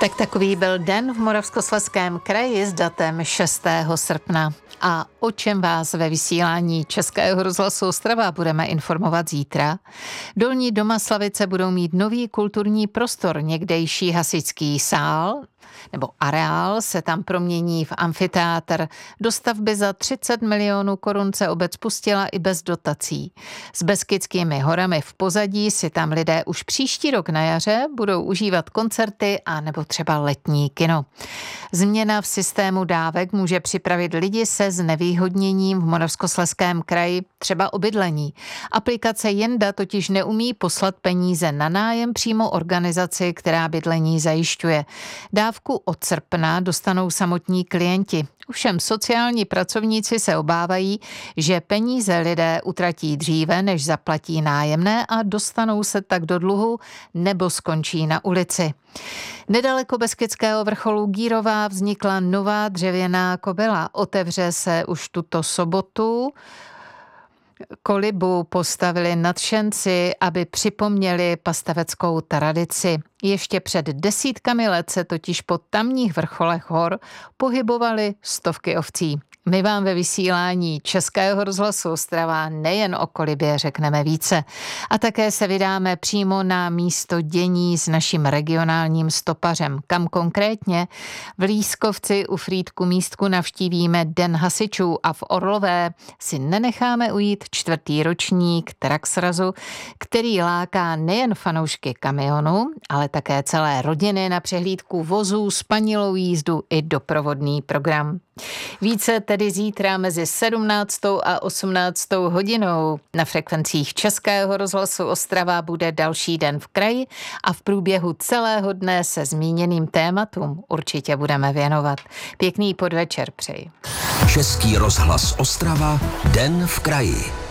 Tak takový byl den v Moravskoslezském kraji s datem 6. srpna. A o čem vás ve vysílání Českého rozhlasu Ostrava budeme informovat zítra? Dolní Domaslavice budou mít nový kulturní prostor, někdejší hasičský sál nebo areál se tam promění v amfiteátr. Do stavby za 30 milionů korun se obec pustila i bez dotací. S Beskydskými horami v pozadí si tam lidé už příští rok na jaře budou užívat koncerty a nebo třeba letní kino. Změna v systému dávek může připravit lidi se znevýhodněním v Moravskoslezském kraji třeba o bydlení. Aplikace Jenda totiž neumí poslat peníze na nájem přímo organizaci, která bydlení zajišťuje. Dávku od srpna dostanou samotní klienti. Ovšem sociální pracovníci se obávají, že peníze lidé utratí dříve, než zaplatí nájemné a dostanou se tak do dluhu nebo skončí na ulici. Nedaleko Beskydského vrcholu Gírová vznikla nová dřevěná kobyla. Otevře se už tuto sobotu. Kolibu postavili nadšenci, aby připomněli pastaveckou tradici. Ještě před desítkami let se totiž po tamních vrcholech hor pohybovaly stovky ovcí. My vám ve vysílání Českého rozhlasu Ostrava nejen o kolibě řekneme více. A také se vydáme přímo na místo dění s naším regionálním stopařem. Kam konkrétně? V Lískovci u Frýdku Místku navštívíme Den hasičů a v Orlové si nenecháme ujít 4. ročník Traxrazu, který láká nejen fanoušky kamionu, ale také celé rodiny na přehlídku vozů, spanilou jízdu i doprovodný program. Více tedy zítra mezi 17. a 18. hodinou. Na frekvencích Českého rozhlasu Ostrava bude další den v kraji a v průběhu celého dne se zmíněným tématům určitě budeme věnovat. Pěkný podvečer přeji. Český rozhlas Ostrava, Den v kraji.